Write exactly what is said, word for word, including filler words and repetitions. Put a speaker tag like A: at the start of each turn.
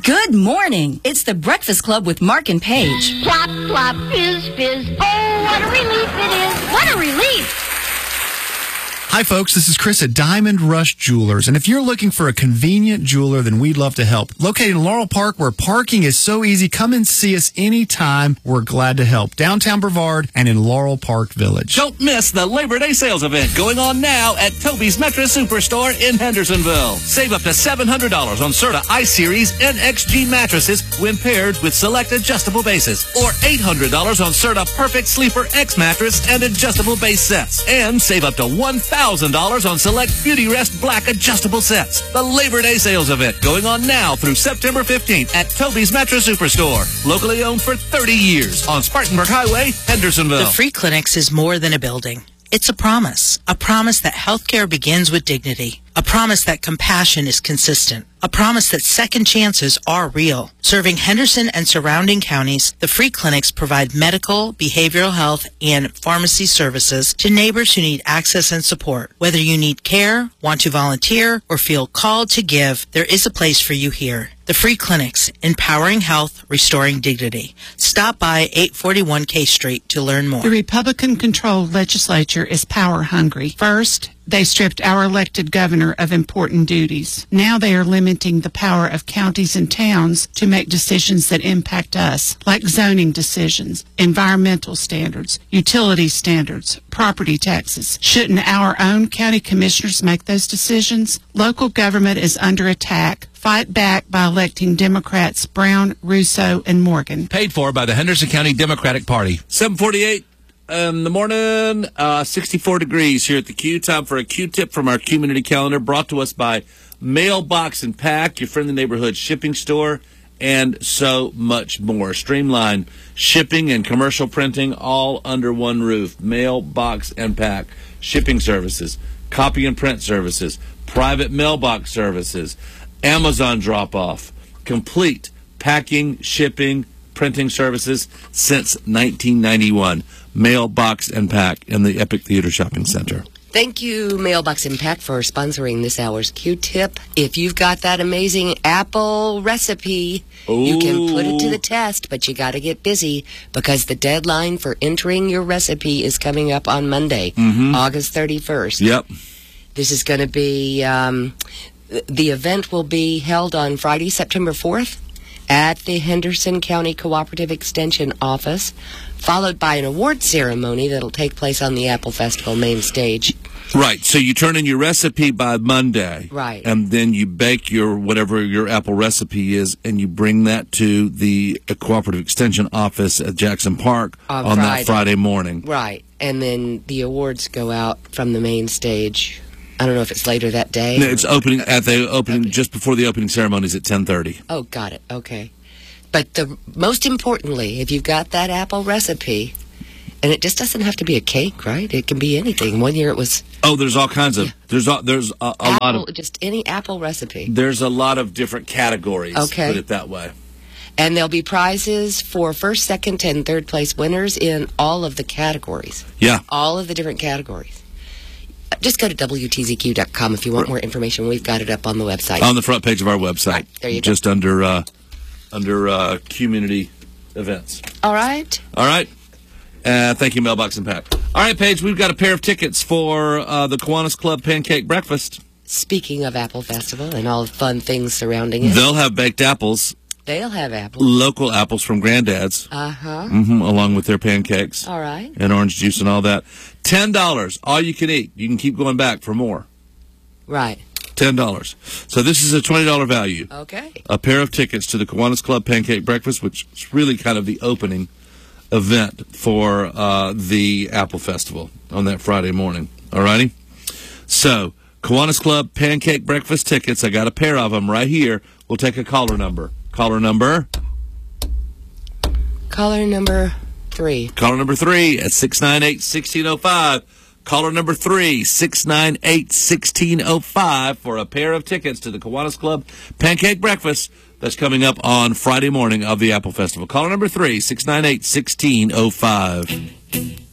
A: Good morning. It's the Breakfast Club with Mark and Paige.
B: Plop, plop, fizz, fizz. Oh, what a relief it is. What a relief.
C: Hi, folks. This is Chris at Diamond Rush Jewelers. And if you're looking for a convenient jeweler, then we'd love to help. Located in Laurel Park, where parking is so easy, come and see us anytime. We're glad to help. Downtown Brevard and in Laurel Park Village.
D: Don't miss the Labor Day sales event going on now at Toby's Mattress Superstore in Hendersonville. Save up to seven hundred dollars on Serta I-Series N X G mattresses when paired with select adjustable bases. Or eight hundred dollars on Serta Perfect Sleeper X mattress and adjustable base sets. And save up to one thousand dollars on select Beauty Rest Black adjustable sets. The Labor Day sales event going on now through September fifteenth at Toby's Mattress Superstore. Locally owned for thirty years on Spartanburg Highway, Hendersonville.
E: The Free Clinics is more than a building. It's a promise. A promise that healthcare begins with dignity. A promise that compassion is consistent. A promise that second chances are real. Serving Henderson and surrounding counties, the Free Clinics provide medical, behavioral health, and pharmacy services to neighbors who need access and support. Whether you need care, want to volunteer, or feel called to give, there is a place for you here. The Free Clinics, empowering health, restoring dignity. Stop by eight forty-one K Street to learn more.
F: The Republican-controlled legislature is power-hungry. First, they stripped our elected governor of important duties. Now they are limiting the power of counties and towns to make decisions that impact us, like zoning decisions, environmental standards, utility standards, property taxes. Shouldn't our own county commissioners make those decisions? Local government is under attack. Fight back by electing Democrats Brown, Russo, and Morgan.
D: Paid for by the Henderson County Democratic Party. seven forty-eight in the morning, uh, sixty-four degrees here at the Q. Time for a Q-tip from our community calendar, brought to us by Mailbox and Pack, your friendly neighborhood shipping store, and so much more. Streamline shipping and commercial printing all under one roof. Mailbox and Pack, shipping services, copy and print services, private mailbox services, Amazon drop-off, complete packing, shipping, printing services since nineteen ninety-one. Mailbox and Pack in the Epic Theater Shopping Center.
G: Thank you, Mailbox and Pack, for sponsoring this hour's Q-tip. If you've got that amazing apple recipe, Ooh. You can put it to the test, but you got to get busy because the deadline for entering your recipe is coming up on Monday, mm-hmm. August thirty-first.
D: Yep.
G: This is going to be... Um, The event will be held on Friday, September fourth at the Henderson County Cooperative Extension Office, followed by an award ceremony that'll take place on the Apple Festival main stage.
D: Right. So you turn in your recipe by Monday.
G: Right.
D: And then you bake your whatever your apple recipe is, and you bring that to the Cooperative Extension Office at Jackson Park on, on that Friday morning.
G: Right. And then the awards go out from the main stage. I don't know if it's later that day.
D: No, it's opening at the opening okay. just before the opening ceremonies at ten thirty.
G: Oh, got it. Okay. But the most importantly, if you've got that apple recipe, and it just doesn't have to be a cake, right? It can be anything. One year it was.
D: Oh, there's all kinds of. Yeah. There's a, there's a, a
G: apple,
D: lot of
G: just any apple recipe.
D: There's a lot of different categories.
G: Okay.
D: Put it that way.
G: And there'll be prizes for first, second, and third place winners in all of the categories.
D: Yeah.
G: All of the different categories. Just go to W T Z Q dot com if you want more information. We've got it up on the website.
D: On the front page of our website.
G: Right, there you
D: Just
G: go.
D: under, uh, under uh, community events.
G: All right.
D: All right. Uh, thank you, Mailbox and Pack. All right, Paige, we've got a pair of tickets for uh, the Kiwanis Club Pancake Breakfast.
G: Speaking of Apple Festival and all the fun things surrounding it.
D: They'll have baked apples.
G: They'll have apples.
D: Local apples from Granddad's.
G: Uh-huh.
D: Mm-hmm, along with their pancakes.
G: All right.
D: And orange juice and all that. ten dollars, all you can eat. You can keep going back for more.
G: Right.
D: ten dollars. So this is a twenty dollars value.
G: Okay.
D: A pair of tickets to the Kiwanis Club Pancake Breakfast, which is really kind of the opening event for uh, the Apple Festival on that Friday morning. All righty? So, Kiwanis Club Pancake Breakfast tickets. I got a pair of them right here. We'll take a caller number. Caller number?
G: Caller number three.
D: Caller number three at six nine eight, one six zero five. Caller number three, six nine eight, one six zero five for a pair of tickets to the Kiwanis Club Pancake Breakfast that's coming up on Friday morning of the Apple Festival. Caller number three, six nine eight, one six zero five.